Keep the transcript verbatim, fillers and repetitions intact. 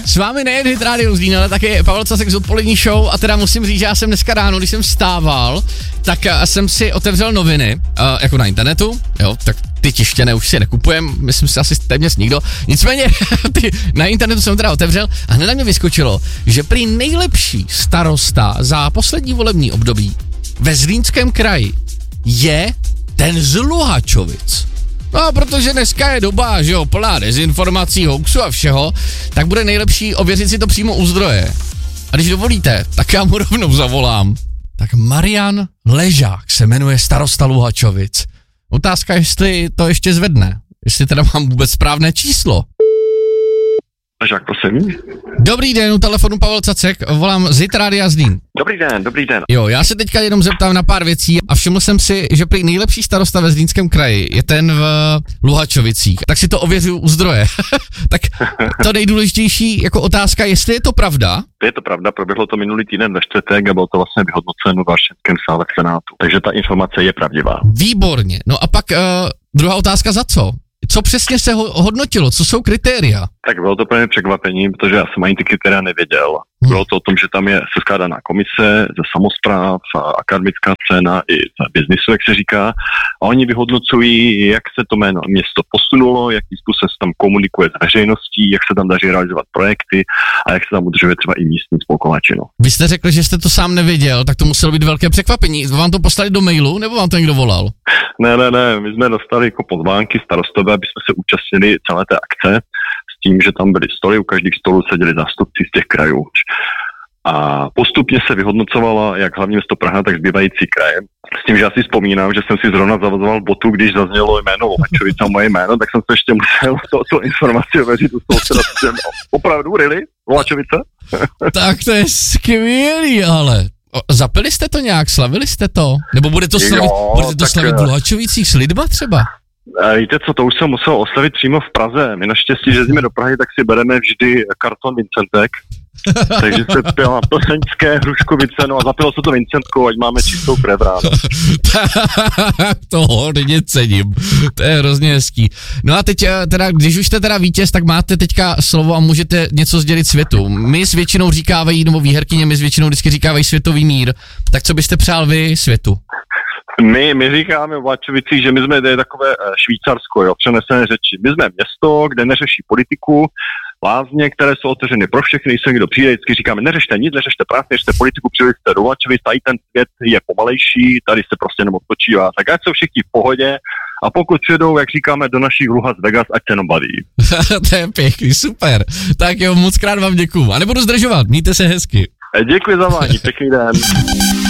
S vámi nejen Hit Radio Zlín, ale také Pavel Casek z odpolední show a teda musím říct, že já jsem dneska ráno, když jsem vstával, tak jsem si otevřel noviny, uh, jako na internetu, jo, tak ty tištěné už si nekupujem, myslím si asi téměř nikdo, nicméně ty, na internetu jsem teda otevřel a hned na mě vyskočilo, že prý nejlepší starosta za poslední volební období ve Zlínském kraji je ten z Luhačovic. No, protože dneska je doba, že jo, plná dezinformací, hoaxu a všeho, tak bude nejlepší ověřit si to přímo u zdroje. A když dovolíte, tak já mu rovnou zavolám. Tak Marian Ležák se jmenuje starosta Luhačovic. Otázka, jestli to ještě zvedne. Jestli teda mám vůbec správné číslo. Ležák, prosím. Dobrý den, u telefonu Pavel Cacek, volám z Hit Rádia Zlín. Dobrý den, dobrý den. Jo, já se teďka jenom zeptám na pár věcí a všiml jsem si, že prý nejlepší starosta ve Zlínském kraji je ten v Luhačovicích. Tak si to ověřuju u zdroje. Tak to nejdůležitější jako otázka, jestli je to pravda? Je to pravda, proběhlo to minulý týden ve čtvrtek a bylo to vlastně vyhodnoceno v Varšavském sále v Senátu. Takže ta informace je pravdivá. Výborně. No a pak uh, druhá otázka, za co? Co přesně se ho- hodnotilo? Co jsou kritéria? Tak bylo to pro mě překvapení, protože já jsem ani ty kritéria nevěděl. Bylo to o tom, že tam je seskládaná komise ze samospráv, akademická scéna i z biznisu, jak se říká. A oni vyhodnocují, jak se to jméno město posunulo, jaký způsob se tam komunikuje s veřejností, jak se tam daří realizovat projekty a jak se tam udržuje třeba i místní spolková činnost. Vy jste řekl, že jste to sám nevěděl, tak to muselo být velké překvapení. Vám to poslali do mailu, nebo vám to někdo volal? Ne, ne, ne, my jsme dostali jako pozvánky starostové, aby jsme se účastnili celé té akce, s tím, že tam byly stoly, u každých stolů seděli zástupci z těch krajů. A postupně se vyhodnocovala jak hlavní město Praha, tak zbývající kraje. S tím, že já si vzpomínám, že jsem si zrovna zavazoval botu, když zaznělo jméno Luhačovic a moje jméno, tak jsem se ještě musel to, to informaci ověřit u sousedů. Opravdu, really? Luhačovice? Tak to je skvělý, ale... O, zapili jste to nějak, slavili jste to? Nebo bude to slavit, jo, budete to slavit v Luhačovicích s lidma třeba? Víte co, to už jsem musel oslavit přímo v Praze. My naštěstí, že jezdíme do Prahy, tak si bereme vždy karton Vincentek. Takže se pila plzeňské Hruškovice, no a zapilo se to Vincentkou, ať máme čistou krev ráno. To hodně cením, to je hrozně hezký. No a teď teda, když už jste teda vítěz, tak máte teďka slovo a můžete něco sdělit světu. My s většinou říkávají, nebo výherkyně mi s většinou vždycky říkávají světový mír, tak co byste přál vy světu? My, my říkáme v Luhačovicích, že my jsme tady takové Švýcarsko, jo, přenesené řeči. My jsme město, kde neřeší politiku, lázně, které jsou otevřeny pro všechny, se kdo přijde, vždycky říkáme, neřešte nic, neřešte práci, neřešte politiku, přijďte do Luhačovic, tady ten svět je pomalejší, tady se prostě jenom odpočívá, tak ať jsou všichni v pohodě a pokud přijdou, jak říkáme, do našich Luhas Vegas, ať se jenom baví. To je pěkný, super, tak jo, moc krát vám děkuju a nebudu zdržovat, mějte se hezky. Děkuji za vás, pěkný den.